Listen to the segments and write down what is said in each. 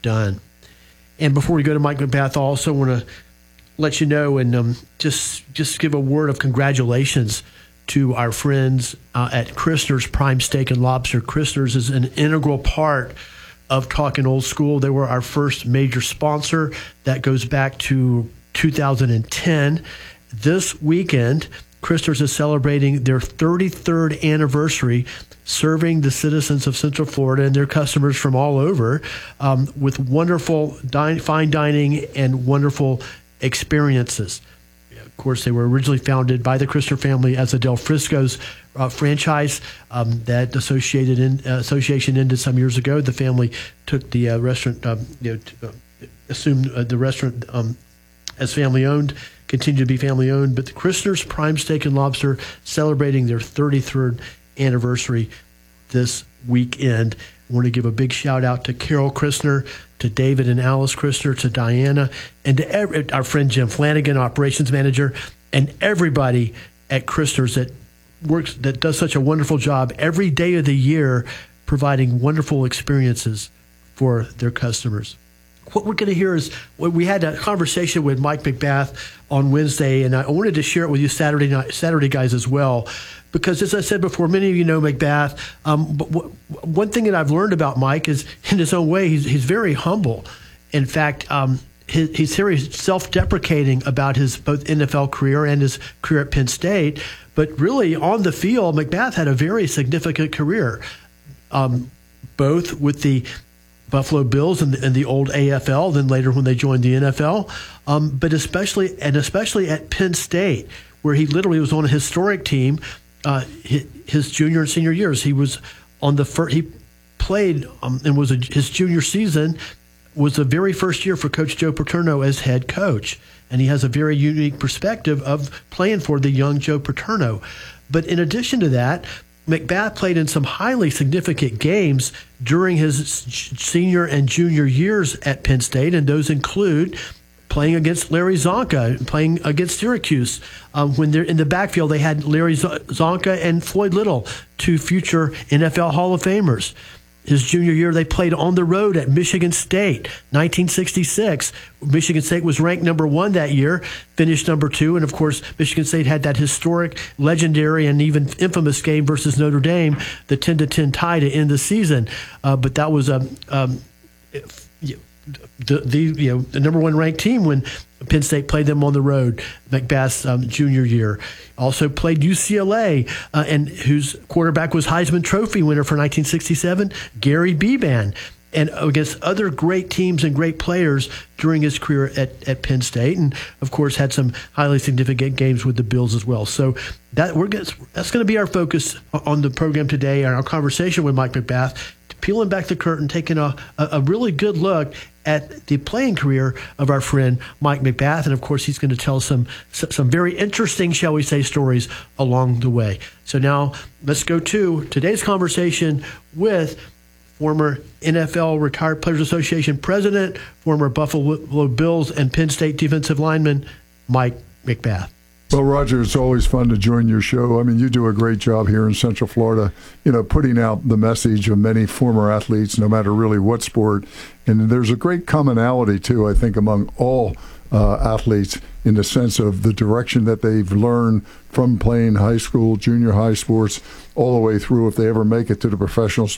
done. And before we go to Mike McBath, I also want to let you know and just give a word of congratulations to our friends at Christner's Prime Steak and Lobster. Christner's is an integral part of Talking Old School. They were our first major sponsor. That goes back to 2010. This weekend, Christner's is celebrating their 33rd anniversary, serving the citizens of Central Florida and their customers from all over with wonderful fine dining and wonderful experiences. Of course, they were originally founded by the Christner family as a Del Frisco's franchise. That association ended some years ago. The family took the restaurant, assumed the restaurant as family-owned, continued to be family-owned. But the Christner's Prime Steak and Lobster celebrating their 33rd anniversary this weekend. I want to give a big shout-out to Carol Christner, to David and Alice Christner, to Diana, and to our friend Jim Flanagan, operations manager, and everybody at Christner's that does such a wonderful job every day of the year providing wonderful experiences for their customers. What we're going to hear is, we had a conversation with Mike McBath on Wednesday, and I wanted to share it with you Saturday guys as well, because as I said before, many of you know McBath. But one thing that I've learned about Mike is, in his own way, he's very humble. In fact, he's very self-deprecating about his both NFL career and his career at Penn State. But really, on the field, McBath had a very significant career, both with the Buffalo Bills and the old AFL, then later when they joined the NFL, but especially at Penn State, where he literally was on a historic team. His junior and senior years, he was on the first. He played and was his junior season was the very first year for Coach Joe Paterno as head coach, and he has a very unique perspective of playing for the young Joe Paterno. But in addition to that, McBath played in some highly significant games during his senior and junior years at Penn State, and those include playing against Larry Zonka, playing against Syracuse. When they're in the backfield, they had Larry Zonka and Floyd Little, two future NFL Hall of Famers. His junior year, they played on the road at Michigan State, 1966. Michigan State was ranked number 1 that year, finished number 2. And, of course, Michigan State had that historic, legendary, and even infamous game versus Notre Dame, the 10-10 tie to end the season. But that was the number 1 ranked team when Penn State played them on the road, McBath's junior year. Also played UCLA, and whose quarterback was Heisman Trophy winner for 1967, Gary Beban, and against other great teams and great players during his career at Penn State, and of course had some highly significant games with the Bills as well. So that's going to be our focus on the program today, and our conversation with Mike McBath, peeling back the curtain, taking a really good look at the playing career of our friend Mike McBath. And, of course, he's going to tell some very interesting, shall we say, stories along the way. So now let's go to today's conversation with former NFL Retired Players Association president, former Buffalo Bills and Penn State defensive lineman, Mike McBath. Well, Roger, it's always fun to join your show. I mean, you do a great job here in Central Florida, putting out the message of many former athletes, no matter really what sport. And there's a great commonality, too, I think, among all athletes in the sense of the direction that they've learned from playing high school, junior high sports, all the way through, if they ever make it to the professionals.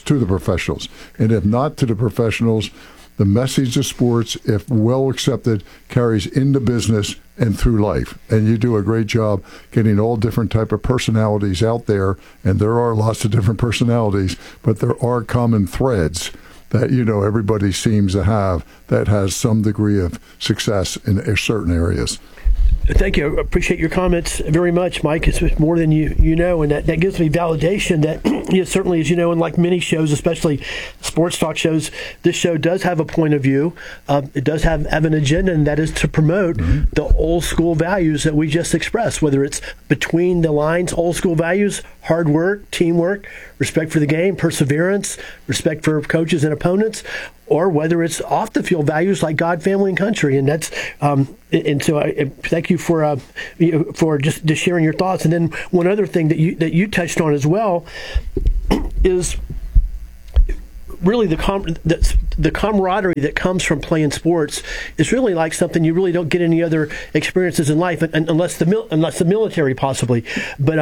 And if not to the professionals, the message of sports, if well accepted, carries into business and through life. And you do a great job getting all different type of personalities out there, and there are lots of different personalities, but there are common threads that everybody seems to have that has some degree of success in certain areas. Thank you. I appreciate your comments very much, Mike. It's more than you know, and that gives me validation that certainly, as you know, in like many shows, especially sports talk shows, this show does have a point of view. It does have an agenda, and that is to promote the old school values that we just expressed, whether it's between the lines, old school values, hard work, teamwork, respect for the game, perseverance, respect for coaches and opponents, or whether it's off the field values like God, family, and country. And that's and so I thank you for just sharing your thoughts. And then one other thing that you touched on as well is really the the camaraderie that comes from playing sports is really like something you really don't get any other experiences in life, unless the military possibly. But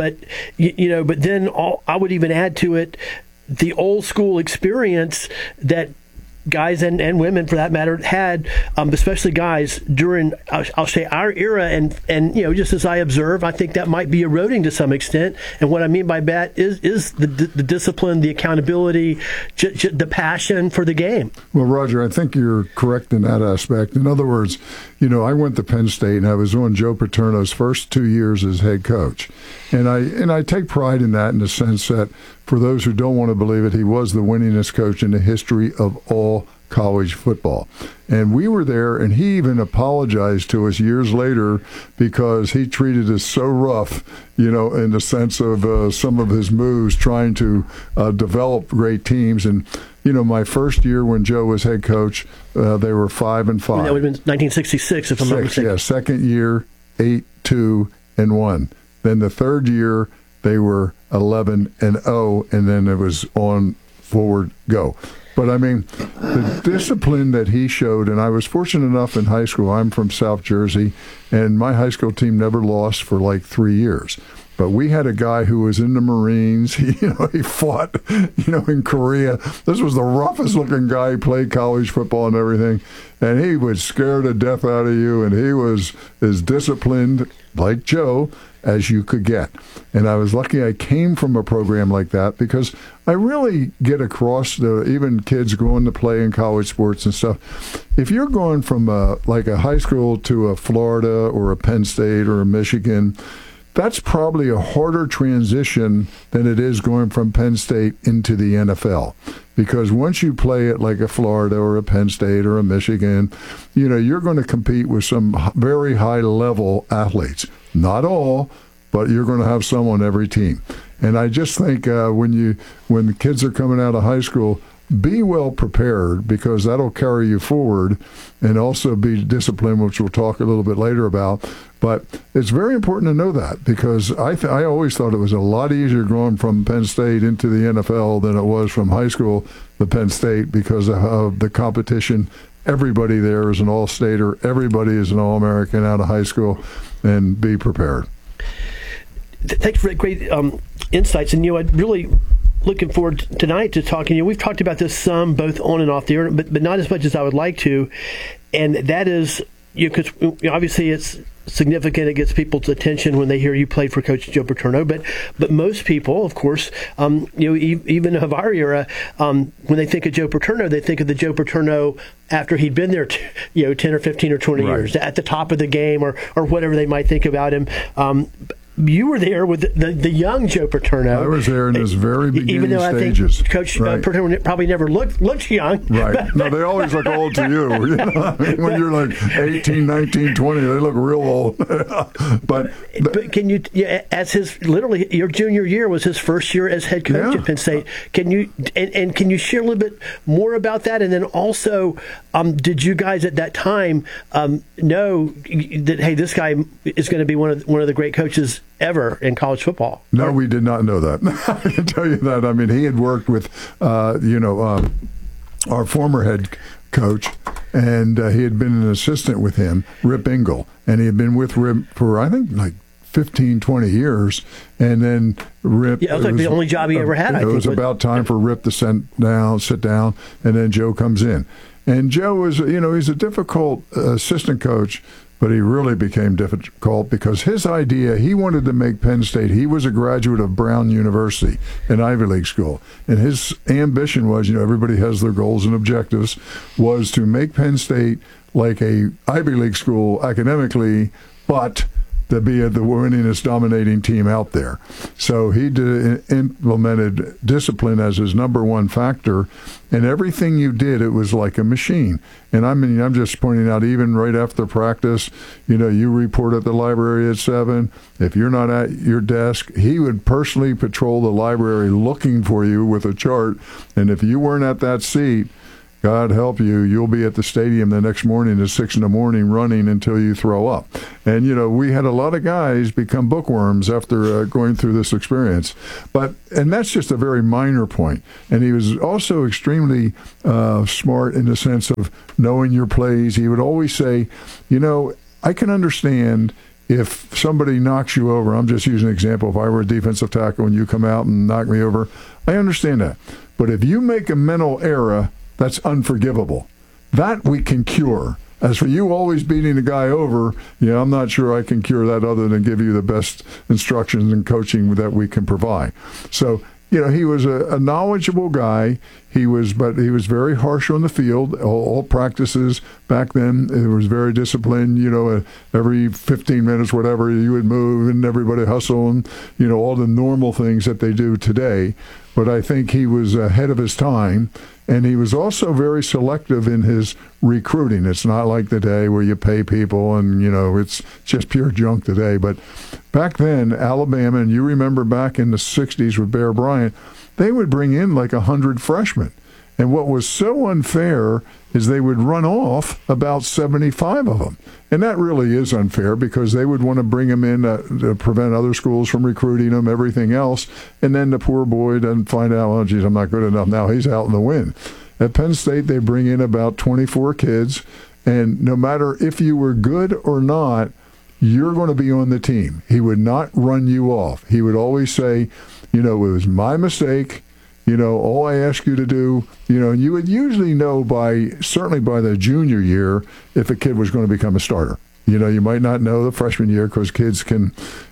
but then I would even add to it the old school experience that guys and women, for that matter, had, especially guys during, I'll say, our era, and just as I observe, I think that might be eroding to some extent. And what I mean by that is the discipline, the accountability, the passion for the game. Well, Roger, I think you're correct in that aspect. In other words, I went to Penn State and I was on Joe Paterno's first 2 years as head coach, and I take pride in that, in the sense that, for those who don't want to believe it, he was the winningest coach in the history of all college football. And we were there, and he even apologized to us years later because he treated us so rough, in the sense of some of his moves trying to develop great teams. And, my first year when Joe was head coach, they were 5-5. That would have been 1966, if I'm not mistaken. Yeah, second year, 8-2-1. Then the third year, they were 11-0, and then it was on forward go. But I mean, the discipline that he showed, and I was fortunate enough in high school. I'm from South Jersey, and my high school team never lost for like 3 years. But we had a guy who was in the Marines. He fought, in Korea. This was the roughest looking guy. He played college football and everything. And he would scare the death out of you. And he was as disciplined, like Joe, as you could get. And I was lucky I came from a program like that, because I really get across even kids going to play in college sports and stuff. If you're going from like a high school to a Florida or a Penn State or a Michigan, that's probably a harder transition than it is going from Penn State into the NFL. Because once you play at like a Florida or a Penn State or a Michigan, you're going to compete with some very high-level athletes. Not all, but you're going to have some on every team. And I just think when the kids are coming out of high school, be well prepared, because that'll carry you forward, and also be disciplined, which we'll talk a little bit later about. But it's very important to know that, because I always thought it was a lot easier going from Penn State into the NFL than it was from high school to Penn State, because of the competition. Everybody there is an all-stater. Everybody is an All-American out of high school, and be prepared. Thanks for great insights. And, I'd really looking forward tonight to talking. We've talked about this some, both on and off the air, but not as much as I would like to. And that is, because obviously it's significant. It gets people's attention when they hear you played for Coach Joe Paterno. But most people, of course, even of our era, when they think of Joe Paterno, they think of the Joe Paterno after he'd been there, 10 or 15 or 20 years, at the top of the game, or whatever they might think about him. You were there with the young Joe Paterno. I was there in his very beginning even though stages. I think Coach Paterno probably never looked young. Right. No, they always look old to you. When you're like 18, 19, 20, they look real old. But can you, as his, literally, your junior year was his first year as head coach at Penn State. Can you can you share a little bit more about that? And then also, did you guys at that time know that, hey, this guy is going to be one of the great coaches ever in college football? No, we did not know that. I can tell you that. I mean, he had worked with, our former head coach, and he had been an assistant with him, Rip Engel, and he had been with Rip for, I think, like 15, 20 years, and then Rip... Yeah, it was like the only job he ever had, I think. It was about time for Rip to sit down, and then Joe comes in. And Joe was, he's a difficult assistant coach, but he really became difficult because his idea, he wanted to make Penn State, he was a graduate of Brown University, an Ivy League school, and his ambition was, everybody has their goals and objectives, was to make Penn State like a Ivy League school academically, but to be the winningest, dominating team out there. So he implemented discipline as his number one factor, and everything you did, it was like a machine. And I'm just pointing out, even right after practice, you report at the library at 7. If you're not at your desk, he would personally patrol the library looking for you with a chart, and if you weren't at that seat, God help you, you'll be at the stadium the next morning at 6 a.m. running until you throw up. And, we had a lot of guys become bookworms after going through this experience. And that's just a very minor point. And he was also extremely smart in the sense of knowing your plays. He would always say, I can understand if somebody knocks you over. I'm just using an example. If I were a defensive tackle and you come out and knock me over, I understand that. But if you make a mental error, that's unforgivable. That we can cure. As for you always beating a guy over, I'm not sure I can cure that other than give you the best instructions and coaching that we can provide. So, he was a knowledgeable guy. But he was very harsh on the field. All practices back then, it was very disciplined. Every 15 minutes, whatever, you would move and everybody hustle and, all the normal things that they do today. But I think he was ahead of his time. And he was also very selective in his recruiting. It's not like today where you pay people and, it's just pure junk today. But back then, Alabama, and you remember back in the 60s with Bear Bryant, they would bring in like 100 freshmen. And what was so unfair is they would run off about 75 of them. And that really is unfair because they would want to bring them in to prevent other schools from recruiting them, everything else. And then the poor boy doesn't find out, oh, geez, I'm not good enough. Now he's out in the wind. At Penn State, they bring in about 24 kids. And no matter if you were good or not, you're going to be on the team. He would not run you off. He would always say, it was my mistake. All I ask you to do, and you would usually know certainly by the junior year if a kid was going to become a starter. You might not know the freshman year because kids can,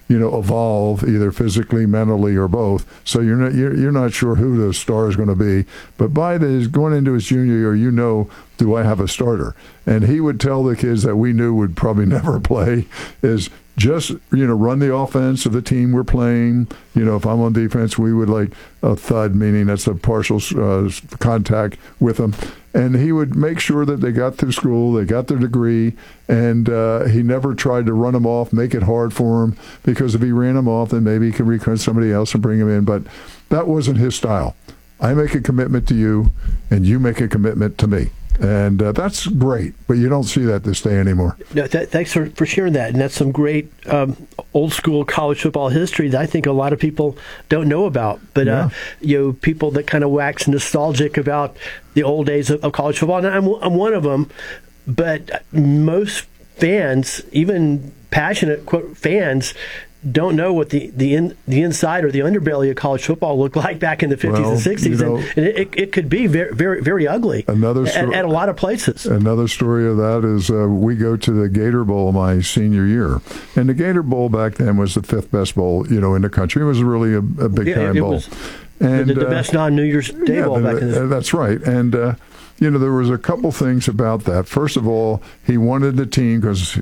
evolve either physically, mentally, or both. So you're not sure who the star is going to be. But by going into his junior year, do I have a starter? And he would tell the kids that we knew would probably never play is just, run the offense of the team we're playing. If I'm on defense, we would like a thud, meaning that's a partial contact with them. And he would make sure that they got through school, they got their degree, and he never tried to run them off, make it hard for them, because if he ran them off, then maybe he could recruit somebody else and bring them in. But that wasn't his style. I make a commitment to you, and you make a commitment to me. And that's great, but you don't see that this day anymore. No, thanks for sharing that. And that's some great old-school college football history that I think a lot of people don't know about. But, people that kind of wax nostalgic about the old days of college football, and I'm one of them, but most fans, even passionate quote, fans, don't know what the inside or the underbelly of college football looked like back in the 50s and 60s, and it could be very, very, very ugly at a lot of places. Another story of that is we go to the Gator Bowl my senior year, and the Gator Bowl back then was the 5th best bowl in the country. It was really a big time bowl. And the best non-New Year's Day bowl back in the That's right. And there was a couple things about that. First of all, he wanted the team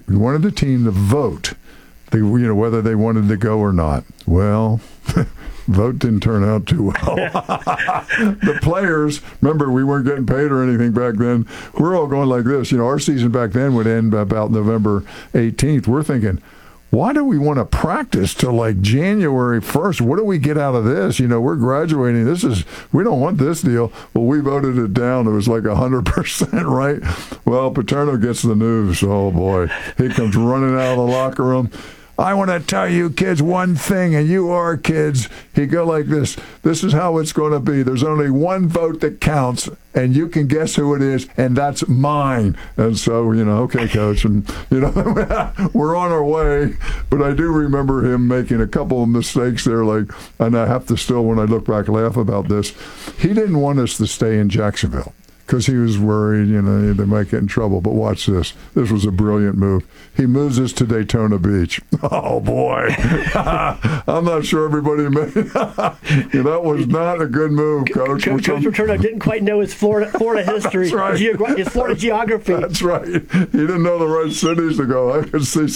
to vote. Whether they wanted to go or not. Well, vote didn't turn out too well. The players, remember, we weren't getting paid or anything back then. We're all going like this. Our season back then would end about November 18th. We're thinking, why do we want to practice till like January 1st? What do we get out of this? We're graduating. We don't want this deal. Well, we voted it down. It was like 100%, right? Well, Paterno gets the news. Oh, boy. He comes running out of the locker room. I want to tell you kids one thing, and you are kids. He go like this. This is how it's going to be. There's only one vote that counts, and you can guess who it is, and that's mine. And so, okay, coach, and, we're on our way. But I do remember him making a couple of mistakes there, and I have to still, when I look back, laugh about this. He didn't want us to stay in Jacksonville because he was worried, they might get in trouble. But watch this. This was a brilliant move. He moves us to Daytona Beach. Oh, boy. I'm not sure everybody made that was not a good move, Coach. Coach Paterno didn't quite know his Florida history, That's right. His Florida geography. That's right. He didn't know the right cities to go. I could see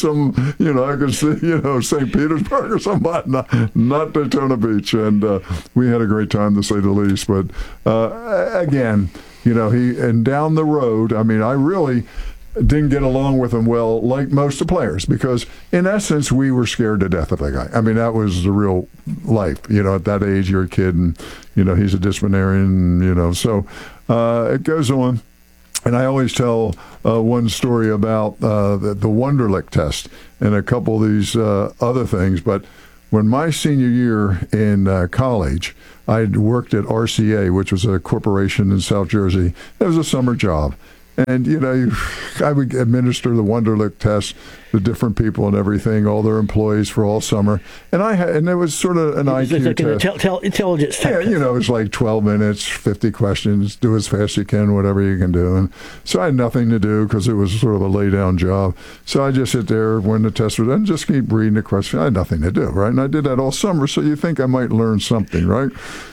St. Petersburg or something, not Daytona Beach. And we had a great time, to say the least. But, again, and down the road, I didn't get along with him well, like most of the players, because in essence we were scared to death of that guy. I mean, that was the real life. At that age, you're a kid, and he's a disciplinarian. So it goes on. And I always tell one story about the Wonderlic test and a couple of these other things. But when my senior year in college, I worked at RCA, which was a corporation in South Jersey. It was a summer job. And, I would administer the Wonderlic test to different people and everything, all their employees for all summer. And it was sort of an IQ test. Intelligence test. Yeah, it's like 12 minutes, 50 questions, do as fast as you can, whatever you can do. And so I had nothing to do because it was sort of a lay-down job. So I just sit there when the test was done and just keep reading the question. I had nothing to do, right? And I did that all summer, so you think I might learn something, right?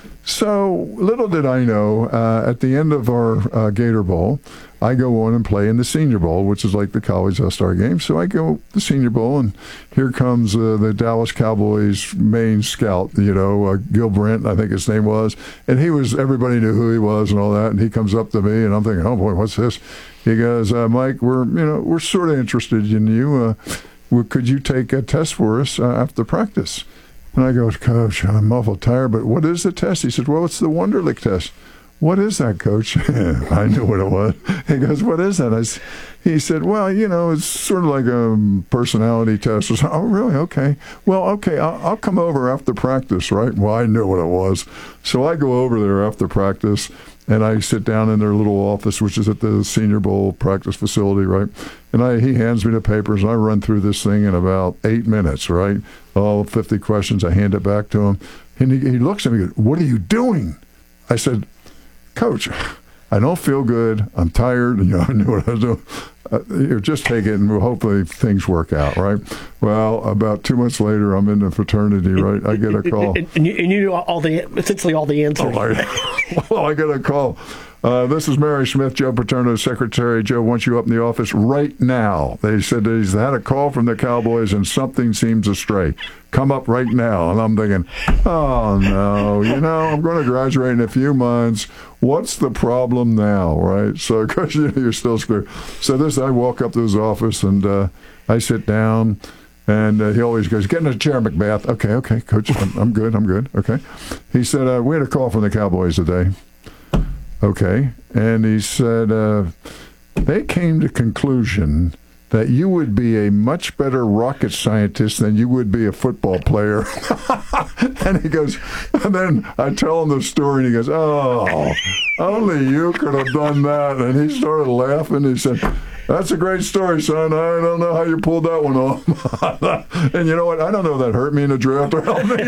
So little did I know, at the end of our Gator Bowl, I go on and play in the Senior Bowl, which is like the college all-star game. So I go the Senior Bowl, and here comes the Dallas Cowboys main scout, Gil Brandt, I think his name was. And everybody knew who he was and all that. And he comes up to me, and I'm thinking, oh boy, what's this? He goes, Mike, we're sort of interested in you. Could you take a test for us after practice? And I go, Coach, I'm awful tired, but what is the test? He said, well, it's the Wonderlic test. What is that, Coach? I knew what it was. He goes, what is that? He said, well, it's sort of like a personality test. I said, oh, really? Okay. Well, okay, I'll come over after practice, right? Well, I knew what it was. So I go over there after practice, and I sit down in their little office, which is at the Senior Bowl practice facility, right? And he hands me the papers, and I run through this thing in about 8 minutes, right? All 50 questions. I hand it back to him. And he looks at me and goes, what are you doing? I said, Coach, I don't feel good. I'm tired. I knew what I was doing. Just take it, and hopefully things work out, right? Well, about 2 months later, I'm in the fraternity, right? I get a call. And you knew essentially all the answers. Well, I get a call. This is Mary Smith, Joe Paterno's secretary. Joe wants you up in the office right now. They said he's had a call from the Cowboys and something seems astray. Come up right now. And I'm thinking, oh, no, I'm going to graduate in a few months. What's the problem now, right? So, because you're still scared. So I walk up to his office, and I sit down, and he always goes, get in a chair, McBath. Okay, Coach, I'm good. Okay. He said, we had a call from the Cowboys today. Okay. And he said, they came to conclusion that you would be a much better rocket scientist than you would be a football player. And he goes, and then I tell him the story, and he goes, oh, only you could have done that. And he started laughing. He said, that's a great story, son. I don't know how you pulled that one off. And you know what? I don't know if that hurt me in the draft or helped me.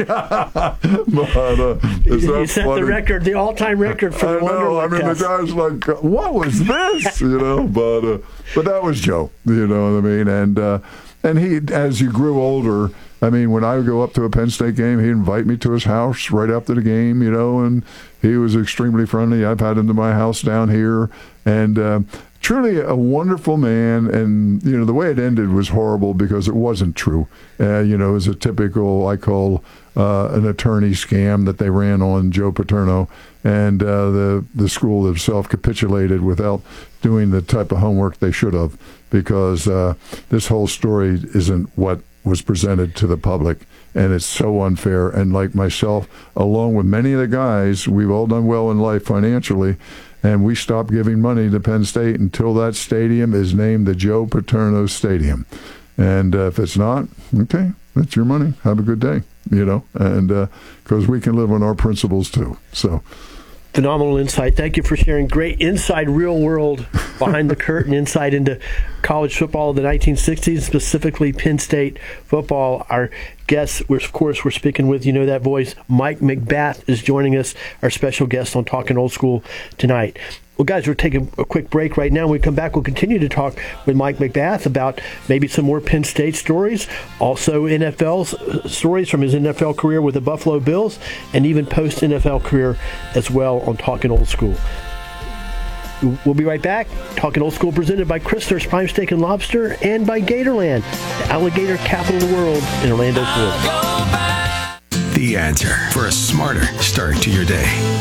But, you set funny? The record, the all-time record for the Wonderlic test. The guy's like, what was this? But that was Joe. You know what I mean? And he, as you grew older, I mean, when I would go up to a Penn State game, he'd invite me to his house right after the game, and he was extremely friendly. I've had him to my house down here, and truly a wonderful man. And, the way it ended was horrible because it wasn't true. It was a typical, I call an attorney scam that they ran on Joe Paterno, and the school itself capitulated without doing the type of homework they should have, because this whole story isn't what was presented to the public, and it's so unfair. And like myself, along with many of the guys, we've all done well in life financially, and we stopped giving money to Penn State until that stadium is named the Joe Paterno Stadium. And if it's not, okay, that's your money. Have a good day, and because we can live on our principles too. So. Phenomenal insight. Thank you for sharing great inside real world, behind the curtain insight into college football of the 1960s, specifically Penn State football. Our guests, we're speaking with, that voice, Mike McBath is joining us, our special guest on Talking Old School tonight. Well, guys, we're taking a quick break right now. When we come back, we'll continue to talk with Mike McBath about maybe some more Penn State stories, also NFL stories from his NFL career with the Buffalo Bills, and even post-NFL career as well on Talking Old School. We'll be right back. Talking Old School presented by Christner's Prime Steak and Lobster and by Gatorland, the alligator capital of the world in Orlando, Florida. The answer for a smarter start to your day.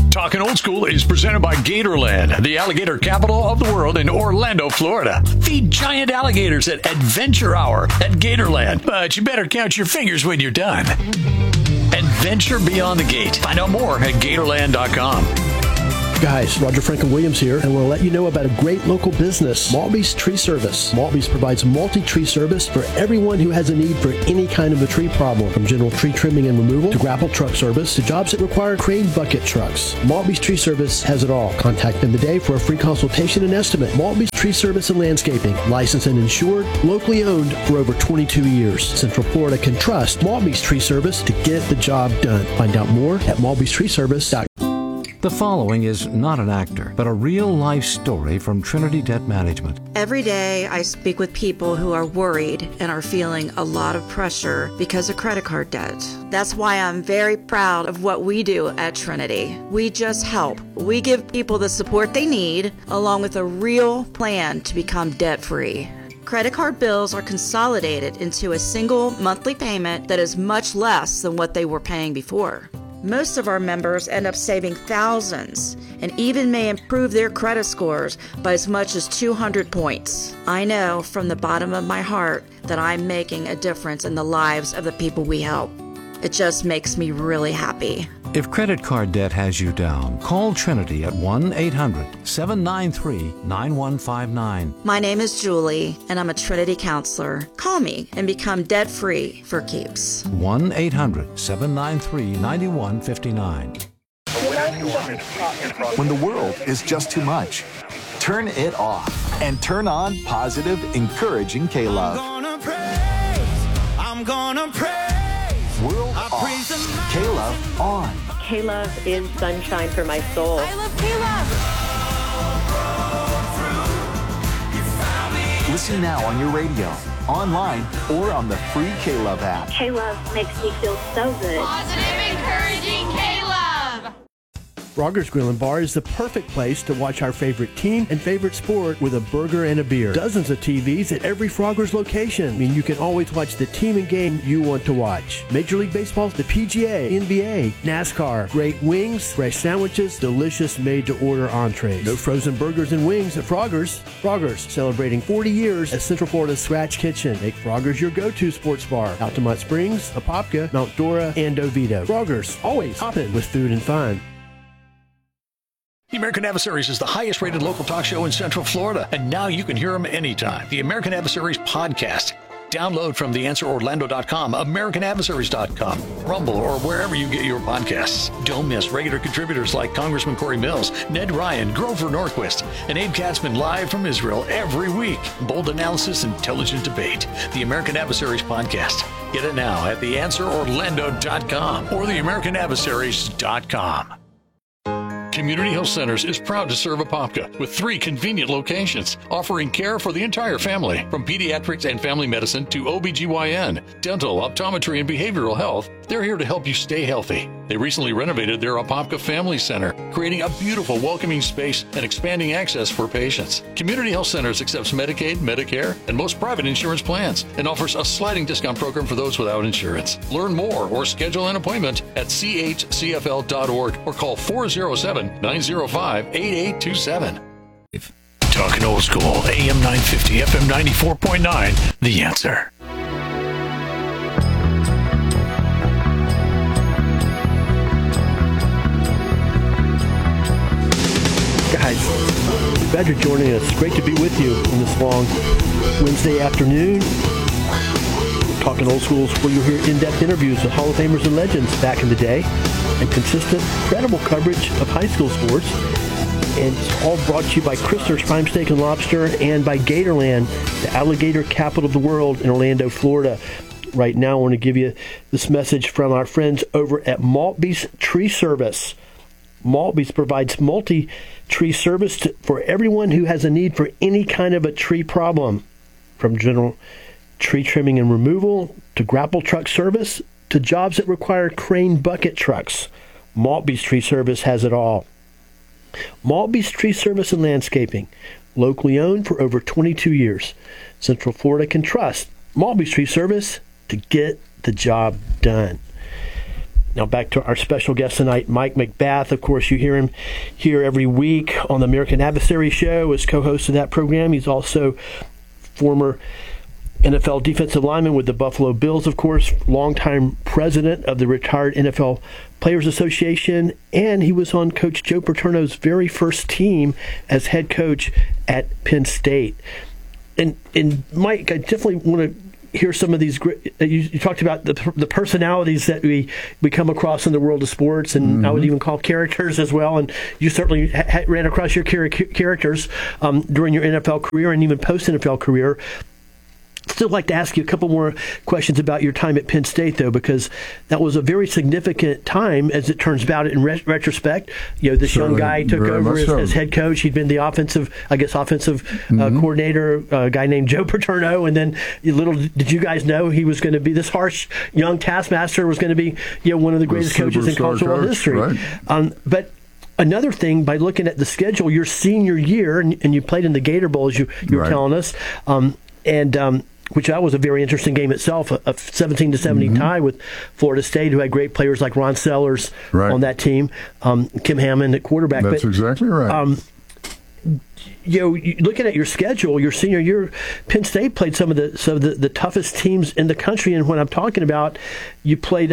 Talking Old School is presented by Gatorland, the alligator capital of the world in Orlando, Florida. Feed giant alligators at Adventure Hour at Gatorland, but you better count your fingers when you're done. Adventure beyond the gate. Find out more at Gatorland.com. Guys, Roger Franklin Williams here, and we'll let you know about a great local business, Maltby's Tree Service. Maltby's provides multi-tree service for everyone who has a need for any kind of a tree problem, from general tree trimming and removal to grapple truck service to jobs that require crane bucket trucks. Maltby's Tree Service has it all. Contact them today for a free consultation and estimate. Maltby's Tree Service and Landscaping, licensed and insured, locally owned for over 22 years. Central Florida can trust Maltby's Tree Service to get the job done. Find out more at malbystreeservice.com. The following is not an actor, but a real-life story from Trinity Debt Management. Every day I speak with people who are worried and are feeling a lot of pressure because of credit card debt. That's why I'm very proud of what we do at Trinity. We just help. We give people the support they need, along with a real plan to become debt-free. Credit card bills are consolidated into a single monthly payment that is much less than what they were paying before. Most of our members end up saving thousands and even may improve their credit scores by as much as 200 points. I know from the bottom of my heart that I'm making a difference in the lives of the people we help. It just makes me really happy. If credit card debt has you down, call Trinity at 1-800-793-9159. My name is Julie, and I'm a Trinity counselor. Call me and become debt-free for keeps. 1-800-793-9159. When the world is just too much, turn it off and turn on positive, encouraging K-Love. I'm gonna praise. World off. K-Love on. K-Love is sunshine for my soul. I love K-Love. Listen now on your radio, online, or on the free K-Love app. K-Love makes me feel so good. Positive, encouraging K-Love. Frogger's Grill and Bar is the perfect place to watch our favorite team and favorite sport with a burger and a beer. Dozens of TVs at every Frogger's location. I mean, you can always watch the team and game you want to watch. Major League Baseball, the PGA, NBA, NASCAR, great wings, fresh sandwiches, delicious made-to-order entrees. No frozen burgers and wings at Frogger's. Frogger's, celebrating 40 years as Central Florida's Scratch Kitchen. Make Frogger's your go-to sports bar. Altamont Springs, Apopka, Mount Dora, and Oviedo. Frogger's, always hopping with food and fun. The American Adversaries is the highest rated local talk show in Central Florida, and now you can hear them anytime. The American Adversaries podcast. Download from theanswerorlando.com, americanadversaries.com, Rumble, or wherever you get your podcasts. Don't miss regular contributors like Congressman Corey Mills, Ned Ryan, Grover Norquist, and Abe Katzman live from Israel every week. Bold analysis, intelligent debate. The American Adversaries podcast. Get it now at theanswerorlando.com or theamericanadversaries.com. Community Health Centers is proud to serve Apopka with 3 convenient locations, offering care for the entire family, from pediatrics and family medicine to OBGYN, dental, optometry, and behavioral health. They're here to help you stay healthy. They recently renovated their Apopka Family Center, creating a beautiful, welcoming space and expanding access for patients. Community Health Centers accepts Medicaid, Medicare, and most private insurance plans, and offers a sliding discount program for those without insurance. Learn more or schedule an appointment at chcfl.org or call 407-905-8827. Talking Old School, AM 950, FM 94.9, The Answer. Guys, glad you're joining us. Great to be with you on this long Wednesday afternoon. Talking Old Schools, where you'll hear in-depth interviews with Hall of Famers and legends back in the day, and consistent, credible coverage of high school sports. And it's all brought to you by Christner's Prime Steak and Lobster and by Gatorland, the alligator capital of the world in Orlando, Florida. Right now, I want to give you this message from our friends over at Maltby's Tree Service. Maltby's provides multi-tree service for everyone who has a need for any kind of a tree problem, from general tree trimming and removal to grapple truck service to jobs that require crane bucket trucks. Maltby's Tree Service has it all. Maltby's Tree Service and Landscaping, locally owned for over 22 years. Central Florida can trust Maltby's Tree Service to get the job done. Now back to our special guest tonight, Mike McBath. Of course, you hear him here every week on the American Adversary Show as co-host of that program. He's also former NFL defensive lineman with the Buffalo Bills, of course, longtime president of the Retired NFL Players Association, and he was on Coach Joe Paterno's very first team as head coach at Penn State. And Mike, I definitely want to hear some of these. You talked about the personalities that we come across in the world of sports, and I would even call characters as well. And you certainly ran across your characters during your NFL career and even post-NFL career. Still like to ask you a couple more questions about your time at Penn State, though, because that was a very significant time, as it turns out in retrospect. This young guy took over as head coach. He'd been the offensive coordinator, a guy named Joe Paterno, and then little did you guys know he was going to be this harsh young taskmaster, was going to be one of the greatest coaches in college football history. Right. But another thing, by looking at the schedule, your senior year, and you played in the Gator Bowl, as you were telling us, which that was a very interesting game itself, a 17-70 tie with Florida State, who had great players like Ron Sellers on that team, Kim Hammond at quarterback. That's exactly right. Looking at your schedule, your senior year, Penn State played some of the toughest teams in the country, and when I'm talking about, you played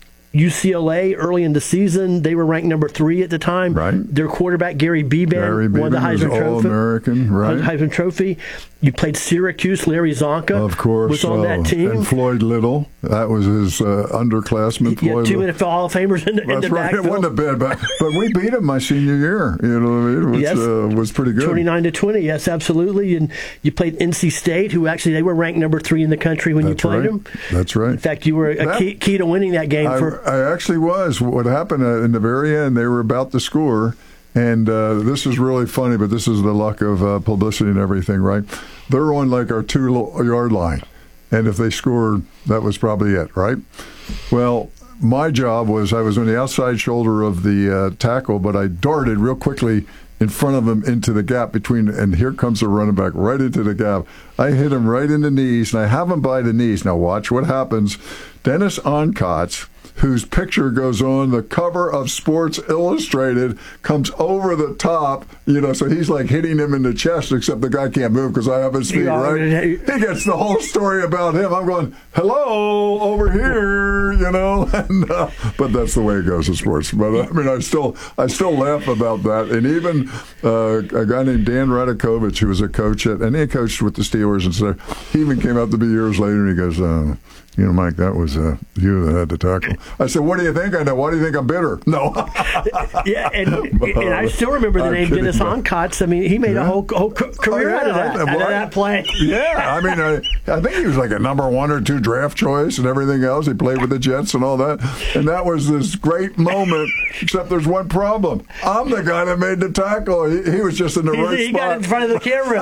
UCLA early in the season. They were ranked number 3 at the time. Right. Their quarterback, Gary Beban, won the Heisman Trophy. All-American, right. Heisman Trophy. You played Syracuse. Larry Zonka, of course, was on that team. And Floyd Little. That was his underclassman. Floyd 2 NFL Hall of Famers in the backfield. It wasn't a bad back, but we beat him my senior year. You know what I mean? Which was pretty good. 29-20. Yes, absolutely. And you played NC State, who actually they were ranked number 3 in the country when you played them. That's right. In fact, you were a key to winning that game. I actually was. What happened in the very end? They were about to score. And this is really funny, but this is the luck of publicity and everything, right? They're on like our 2-yard line. And if they scored, that was probably it, right? Well, my job was I was on the outside shoulder of the tackle, but I darted real quickly in front of him into the gap between, and here comes the running back right into the gap. I hit him right in the knees, and I have him by the knees. Now watch what happens. Dennis Onkotz, whose picture goes on the cover of Sports Illustrated, comes over the top, so he's like hitting him in the chest, except the guy can't move because I have his feet, right? He gets the whole story about him. I'm going, hello, over here, and, but that's the way it goes in sports. But, I mean, I still laugh about that. And even a guy named Dan Radakovich, who was a coach and he coached with the Steelers and stuff, he even came out to me years later and he goes, Mike, that was you that had the tackle. I said, what do you think I know? Why do you think I'm bitter? No. Yeah, and I still remember the name Dennis Onkotz. I mean, he made a whole career out of that play. Yeah, I mean, I think he was like a number 1 or 2 draft choice and everything else. He played with the Jets and all that. And that was this great moment, except there's one problem. I'm the guy that made the tackle. He was just in the right spot. He got in front of the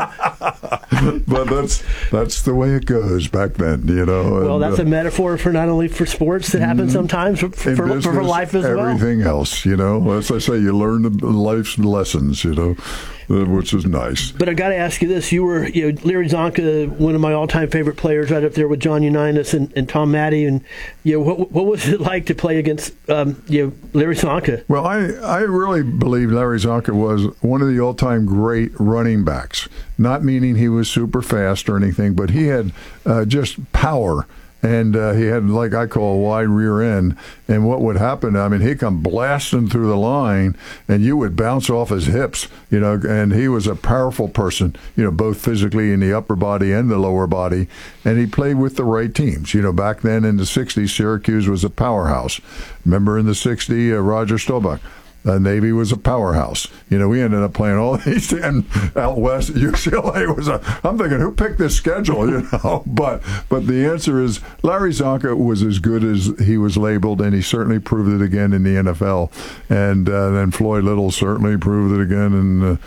camera. But that's the way it goes back then, Well, that's a metaphor for not only for sports that happens sometimes, but for life as well. Everything else, as I say, you learn the life's lessons, which is nice. But I got to ask you this: you were, Larry Zonka, one of my all-time favorite players, right up there with John Unitas and Tom Matte, and what was it like to play against Larry Zonka? Well, I really believe Larry Zonka was one of the all-time great running backs. Not meaning he was super fast or anything, but he had just power. And he had, like I call, a wide rear end. And what would happen, I mean, he'd come blasting through the line, and you would bounce off his hips, and he was a powerful person, both physically in the upper body and the lower body. And he played with the right teams. Back then in the 60s, Syracuse was a powerhouse. Remember in the 60s, Roger Staubach. Navy was a powerhouse. We ended up playing all these, and out west, UCLA was I'm thinking, who picked this schedule, But the answer is Larry Zonka was as good as he was labeled, and he certainly proved it again in the NFL. And then Floyd Little certainly proved it again in the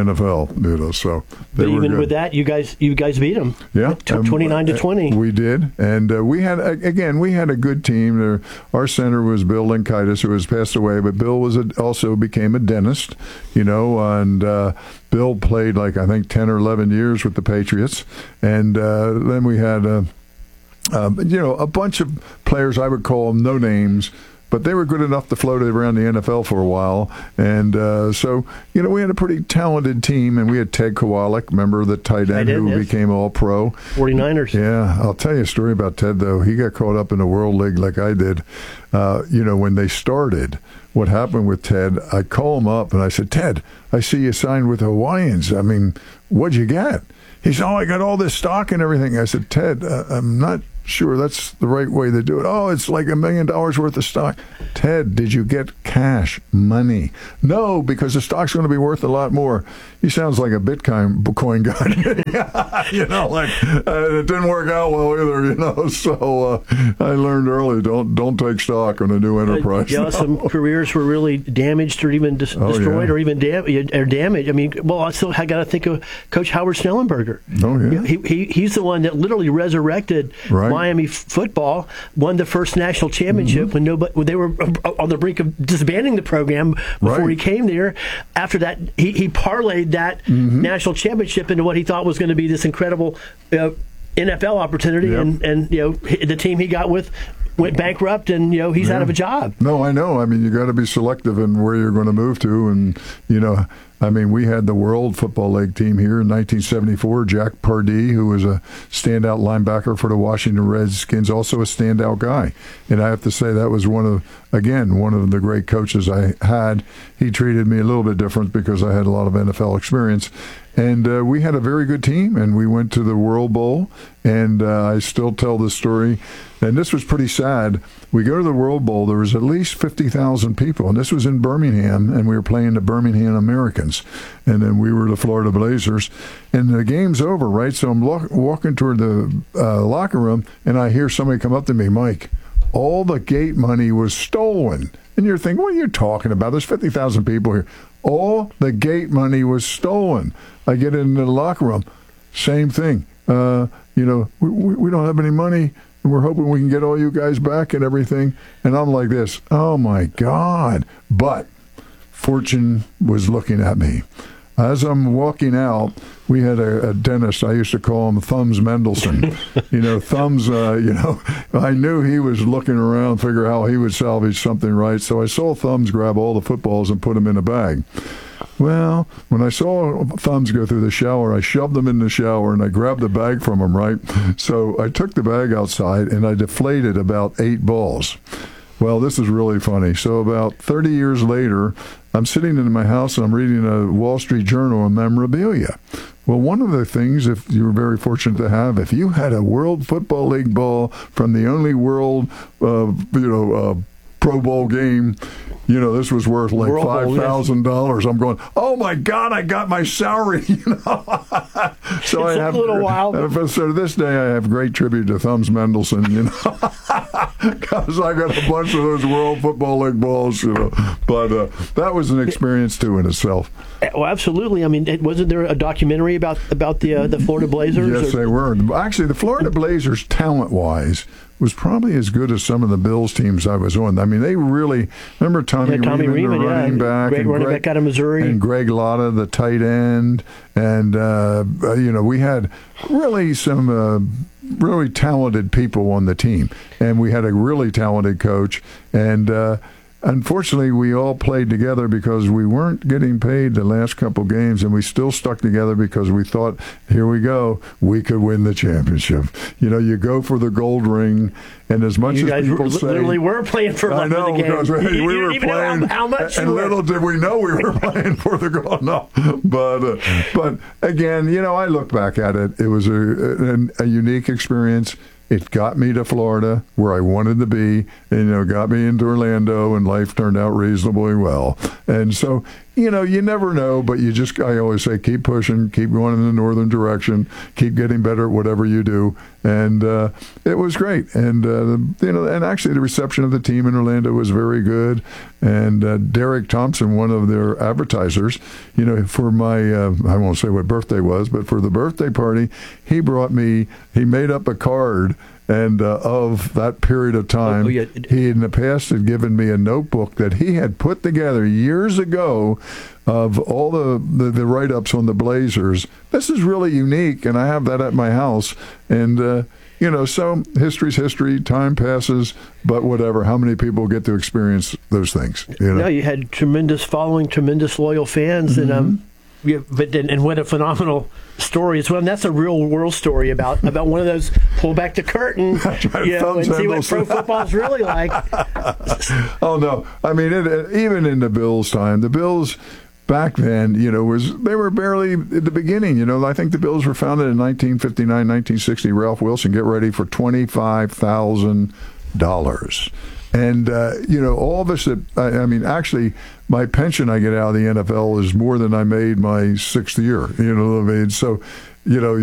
NFL, so they were good. With that, you guys beat them. Yeah. 29-20. We did. And we had a good team. Our center was Bill Linkaitis, who has passed away, but Bill was also became a dentist, and Bill played I think 10 or 11 years with the Patriots, and then we had a bunch of players, I would call them no names, but they were good enough to float around the NFL for a while. And so, we had a pretty talented team, and we had Ted Kowalik, remember the tight end who became All-Pro. 49ers. Yeah, I'll tell you a story about Ted, though. He got caught up in the World League like I did. When they started, what happened with Ted, I call him up, and I said, Ted, I see you signed with the Hawaiians. I mean, what'd you get? He said, I got all this stock and everything. I said, Ted, I'm not sure that's the right way to do it. Oh, it's like $1 million worth of stock. Ted, did you get cash money? No, because the stock's going to be worth a lot more. He sounds like a Bitcoin guy. It didn't work out well either, So I learned early, don't take stock on a new enterprise. Some careers were really damaged or even destroyed or even damaged. I mean, I got to think of Coach Howard Snellenberger. Oh, yeah. He's the one that literally resurrected Miami football, won the first national championship when they were on the brink of disbanding the program before he came there. After that, he parlayed that national championship into what he thought was going to be this incredible NFL opportunity, and the team he got with went bankrupt, and he's out of a job. No, I know. I mean, you got to be selective in where you're going to move to, and we had the World Football League team here in 1974. Jack Pardee, who was a standout linebacker for the Washington Redskins, also a standout guy. And I have to say that was one of the great coaches I had. He treated me a little bit different because I had a lot of NFL experience. And we had a very good team, and we went to the World Bowl, and I still tell this story. And this was pretty sad. We go to the World Bowl. There was at least 50,000 people, and this was in Birmingham, and we were playing the Birmingham Americans. And then we were the Florida Blazers. And the game's over, right? So I'm walking toward the locker room, and I hear somebody come up to me, Mike, all the gate money was stolen. And you're thinking, what are you talking about? There's 50,000 people here. All the gate money was stolen. I get into the locker room, same thing. We don't have any money, and we're hoping we can get all you guys back and everything. And I'm like this, oh my God. But fortune was looking at me. As I'm walking out, we had a dentist. I used to call him Thumbs Mendelson. Thumbs, I knew he was looking around, figure how he would salvage something right. So I saw Thumbs grab all the footballs and put them in a bag. Well, when I saw Thumbs go through the shower, I shoved them in the shower and I grabbed the bag from him, right? So I took the bag outside and I deflated about 8 balls. Well, this is really funny. So about 30 years later, I'm sitting in my house and I'm reading a Wall Street Journal on memorabilia. Well, one of the things, if you were very fortunate to have, if you had a World Football League ball from the only World, Pro Bowl game, this was worth like $5,000. I'm going, oh my God, I got my salary. So it's a little wild. So to this day, I have great tribute to Thumbs Mendelson, because I got a bunch of those World Football League balls, But that was an experience too in itself. Well, absolutely. I mean, wasn't there a documentary about the Florida Blazers? Yes, they were. Actually, the Florida Blazers, talent-wise, was probably as good as some of the Bills teams I was on. I mean, they really remember Tommy Riemann, the running back, great running back out of Missouri, and Greg Lotta, the tight end, and we had really some really talented people on the team, and we had a really talented coach, and unfortunately, we all played together because we weren't getting paid the last couple games, and we still stuck together because we thought, here we go, we could win the championship. You go for the gold ring, and as much as people say, literally were playing for I know, the game. Because we were playing, how much, and little did we know we were playing for the gold. No, but again, I look back at it. It was a unique experience. It got me to Florida, where I wanted to be, and got me into Orlando, and life turned out reasonably well. And so, you never know, but I always say, keep pushing, keep going in the northern direction, keep getting better at whatever you do. And it was great. And, and actually the reception of the team in Orlando was very good. And Derek Thompson, one of their advertisers, for my, I won't say what birthday was, but for the birthday party, he made up a card. And of that period of time, he in the past had given me a notebook that he had put together years ago of all the write-ups on the Blazers. This is really unique, and I have that at my house. And, so history's history, time passes, but whatever. How many people get to experience those things? No, you had tremendous following, tremendous loyal fans, and and what a phenomenal story as well. And that's a real world story about one of those pull back the curtain, and see what pro football's really like. Oh no, I mean, even in the Bills' time, the Bills back then, they were barely at the beginning. I think the Bills were founded in 1959, 1960. Ralph Wilson, get ready for $25,000. And, all of us actually, my pension I get out of the NFL is more than I made my 6th year. So,